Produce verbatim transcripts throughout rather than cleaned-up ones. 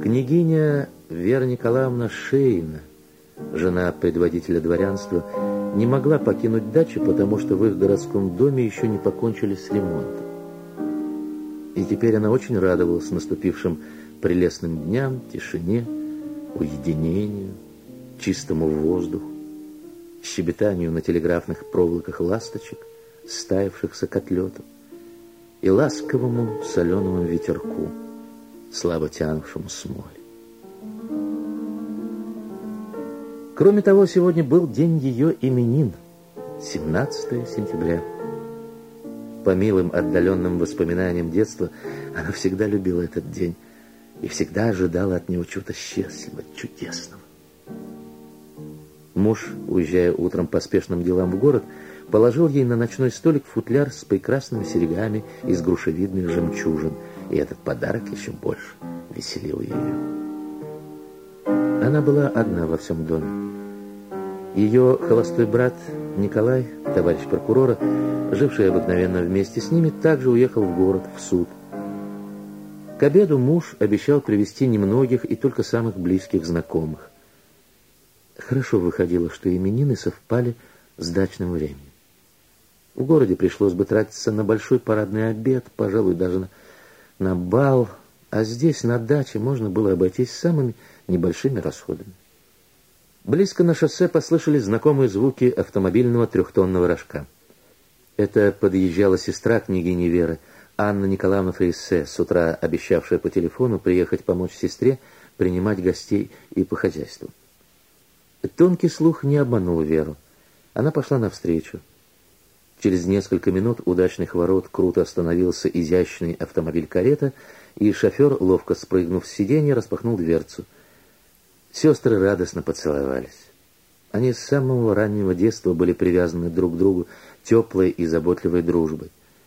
Княгиня Вера Николаевна Шейна, жена предводителя дворянства, не могла покинуть дачу, потому что в их городском доме еще не покончили с ремонтом. И теперь она очень радовалась наступившим прелестным дням, тишине, уединению, чистому воздуху, щебетанию на телеграфных проволоках ласточек, стаявшихся котлетов, и ласковому соленому ветерку, слабо тянувшему с моря. Кроме того, сегодня был день ее именин, семнадцатое сентября. По милым отдаленным воспоминаниям детства она всегда любила этот день и всегда ожидала от него чего-то счастливого, чудесного. Муж, уезжая утром по спешным делам в город, положил ей на ночной столик футляр с прекрасными серьгами из грушевидных жемчужин, и этот подарок еще больше веселил ее. Она была одна во всем доме. Ее холостой брат Николай, товарищ прокурора, живший обыкновенно вместе с ними, также уехал в город, в суд. К обеду муж обещал привезти немногих и только самых близких знакомых. Хорошо выходило, что именины совпали с дачным временем. В городе пришлось бы тратиться на большой парадный обед, пожалуй, даже на, на бал, а здесь, на даче, можно было обойтись самыми небольшими расходами. Близко на шоссе послышались знакомые звуки автомобильного трехтонного рожка. Это подъезжала сестра княгини Веры, Анна Николаевна Фрейсе, с утра обещавшая по телефону приехать помочь сестре принимать гостей и по хозяйству. Тонкий слух не обманул Веру. Она пошла навстречу. Через несколько минут у дачных ворот круто остановился изящный автомобиль-карета, и шофер, ловко спрыгнув с сиденья, распахнул дверцу. Сестры радостно поцеловались. Они с самого раннего детства были привязаны друг к другу теплой и заботливой дружбой.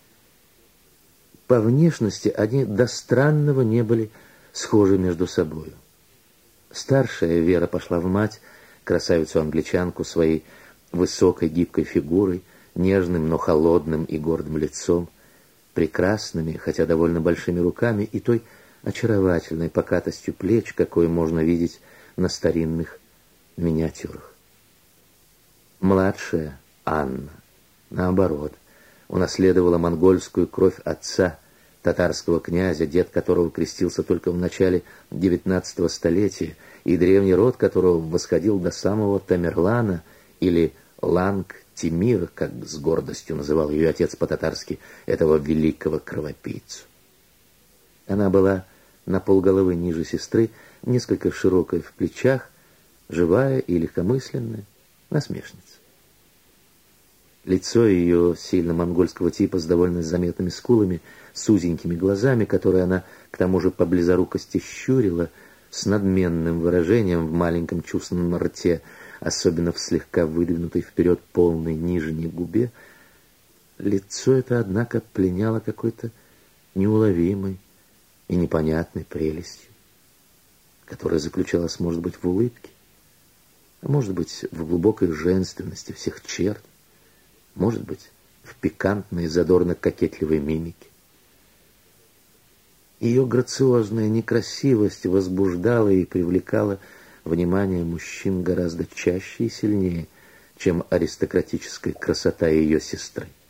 По внешности они до странного не были схожи между собою. Старшая Вера пошла в мать, красавицу-англичанку своей высокой гибкой фигурой, нежным, но холодным и гордым лицом, прекрасными, хотя довольно большими руками и той очаровательной покатостью плеч, какой можно видеть на старинных миниатюрах. Младшая Анна, наоборот, унаследовала монгольскую кровь отца, татарского князя, дед которого крестился только в начале девятнадцатого столетия, и древний род которого восходил до самого Тамерлана или Ланг-Тимира, как с гордостью называл ее отец по-татарски, этого великого кровопийцу. Она была на полголовы ниже сестры, несколько широкая в плечах, живая и легкомысленная, насмешница. Лицо ее сильно монгольского типа с довольно заметными скулами, с узенькими глазами, которые она к тому же по близорукости щурила, с надменным выражением в маленьком чувственном рте, особенно в слегка выдвинутой вперед полной нижней губе. Лицо это, однако, пленяло какой-то неуловимой и непонятной прелестью, которая заключалась, может быть, в улыбке, а может быть, в глубокой женственности всех черт, может быть, в пикантной, задорно-кокетливой мимике. Ее грациозная некрасивость возбуждала и привлекала внимание мужчин гораздо чаще и сильнее, чем аристократическая красота ее сестры.